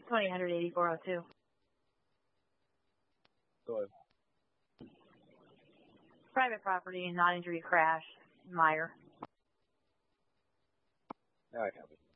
208402. Go ahead. Private property, non-injury crash, Meyer. I copy.